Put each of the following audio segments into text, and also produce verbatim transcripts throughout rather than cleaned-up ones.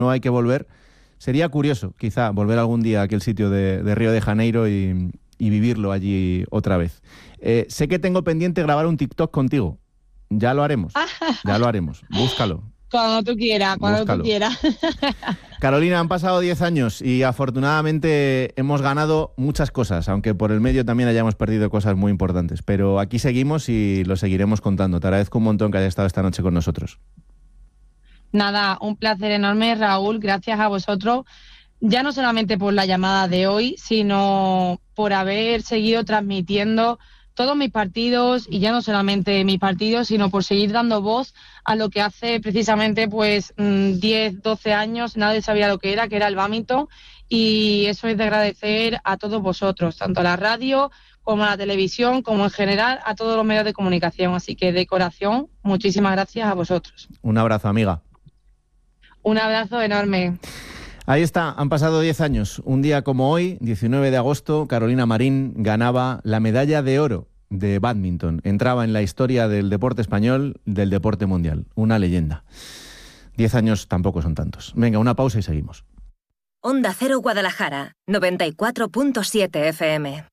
no hay que volver. Sería curioso, quizá, volver algún día a aquel sitio de, de Río de Janeiro y, y vivirlo allí otra vez. Eh, sé que tengo pendiente grabar un TikTok contigo. Ya lo haremos, ya lo haremos. Búscalo. Cuando tú quieras, cuando Búscalo. tú quieras. Carolina, han pasado diez años y afortunadamente hemos ganado muchas cosas, aunque por el medio también hayamos perdido cosas muy importantes. Pero aquí seguimos y lo seguiremos contando. Te agradezco un montón que hayas estado esta noche con nosotros. Nada, un placer enorme, Raúl, gracias a vosotros, ya no solamente por la llamada de hoy, sino por haber seguido transmitiendo todos mis partidos, y ya no solamente mis partidos, sino por seguir dando voz a lo que hace precisamente pues diez, doce años nadie sabía lo que era, que era el bádminton, y eso es de agradecer a todos vosotros, tanto a la radio como a la televisión, como en general a todos los medios de comunicación. Así que de corazón, muchísimas gracias a vosotros. Un abrazo, amiga. Un abrazo enorme. Ahí está, han pasado diez años. Un día como hoy, diecinueve de agosto, Carolina Marín ganaba la medalla de oro de bádminton. Entraba en la historia del deporte español, del deporte mundial. Una leyenda. Diez años tampoco son tantos. Venga, una pausa y seguimos. Onda Cero Guadalajara, noventa y cuatro punto siete F M.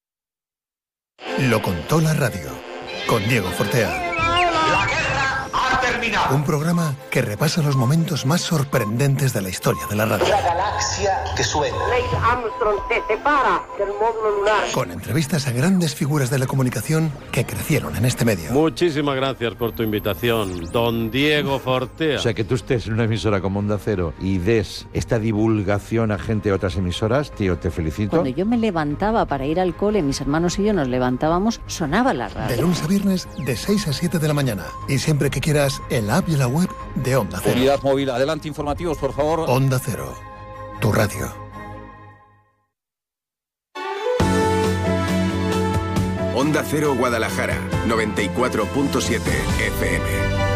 Lo contó la radio, con Diego Fortea. La guerra ha terminado. Un programa que repasa los momentos más sorprendentes de la historia de la radio. La galaxia que suena. Neil Armstrong se separa del módulo lunar. Con entrevistas a grandes figuras de la comunicación que crecieron en este medio. Muchísimas gracias por tu invitación, don Diego Fortea. O sea, que tú estés en una emisora como Onda Cero y des esta divulgación a gente de otras emisoras, tío, te felicito. Cuando yo me levantaba para ir al cole, mis hermanos y yo nos levantábamos, sonaba la radio. De lunes a viernes, de seis a siete de la mañana. Y siempre que quieras, en la app y en la web de Onda Cero. Unidad móvil, adelante, informativos, por favor. Onda Cero, tu radio. Onda Cero Guadalajara, noventa y cuatro punto siete F M.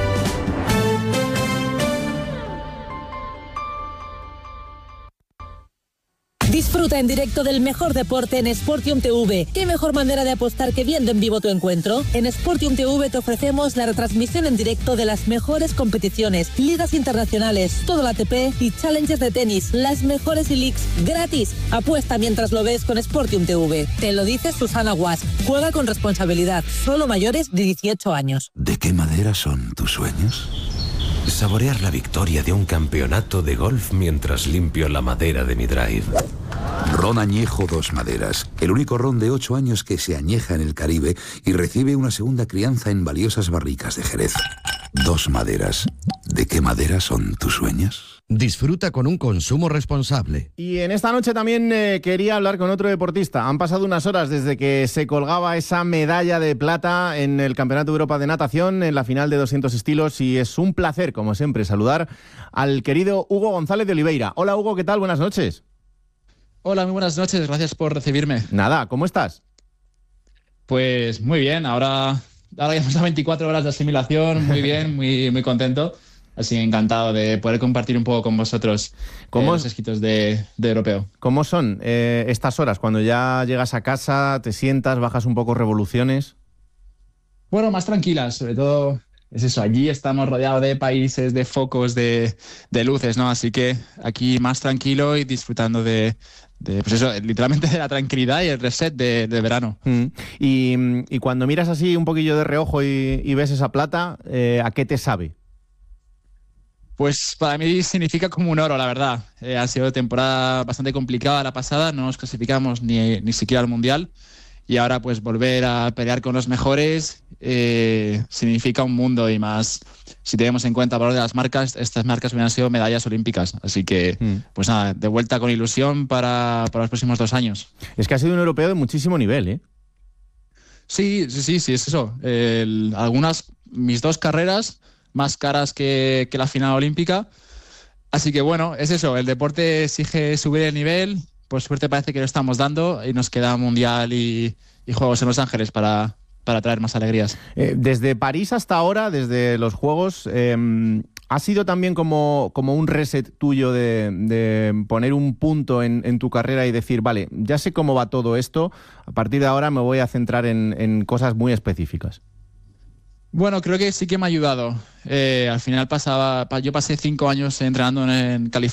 Disfruta en directo del mejor deporte en Sportium T V. ¿Qué mejor manera de apostar que viendo en vivo tu encuentro? En Sportium T V te ofrecemos la retransmisión en directo de las mejores competiciones, ligas internacionales, todo el A T P y Challengers de tenis, las mejores e-leagues, gratis. Apuesta mientras lo ves con Sportium T V. Te lo dice Susana Guas. Juega con responsabilidad. Solo mayores de dieciocho años. ¿De qué madera son tus sueños? Saborear la victoria de un campeonato de golf mientras limpio la madera de mi drive. Ron Añejo Dos Maderas, el único ron de ocho años que se añeja en el Caribe y recibe una segunda crianza en valiosas barricas de Jerez. Dos Maderas. ¿De qué madera son tus sueños? Disfruta con un consumo responsable. Y en esta noche también eh, quería hablar con otro deportista. Han pasado unas horas desde que se colgaba esa medalla de plata en el Campeonato de Europa de Natación, en la final de doscientos estilos, y es un placer, como siempre, saludar al querido Hugo González de Oliveira. Hola, Hugo, ¿qué tal? Buenas noches. Hola, muy buenas noches, gracias por recibirme. Nada, ¿cómo estás? Pues muy bien, ahora, ahora ya hemos dado veinticuatro horas de asimilación, muy bien, muy, muy contento. Así encantado de poder compartir un poco con vosotros ¿Cómo, eh, los escritos de, de Europeo. ¿Cómo son eh, estas horas? Cuando ya llegas a casa, te sientas, bajas un poco revoluciones. Bueno, más tranquilas, sobre todo es eso. Allí estamos rodeados de países, de focos, de, de luces, ¿no? Así que aquí más tranquilo y disfrutando de, de pues eso, literalmente de la tranquilidad y el reset de, de verano. Mm. Y, y cuando miras así un poquillo de reojo y, y ves esa plata, eh, ¿a qué te sabe? Pues para mí significa como un oro, la verdad. Eh, ha sido temporada bastante complicada la pasada, no nos clasificamos ni, ni siquiera al Mundial, y ahora pues volver a pelear con los mejores eh, significa un mundo, y más si tenemos en cuenta el valor de las marcas. Estas marcas hubieran sido medallas olímpicas, así que mm. pues nada, de vuelta con ilusión para, para los próximos dos años. Es que ha sido un europeo de muchísimo nivel, ¿eh? Sí, sí, sí, sí, es eso. El, algunas, mis dos carreras más caras que, que la final olímpica. Así que bueno, es eso, el deporte exige subir el nivel, por suerte parece que lo estamos dando, y nos queda Mundial y, y Juegos en Los Ángeles para, para traer más alegrías. Eh, desde París hasta ahora, desde los Juegos, eh, ¿ha sido también como, como un reset tuyo de, de poner un punto en, en tu carrera y decir, vale, ya sé cómo va todo esto, a partir de ahora me voy a centrar en, en cosas muy específicas? Bueno, creo que sí que me ha ayudado. Eh, al final pasaba, yo pasé cinco años entrenando en California.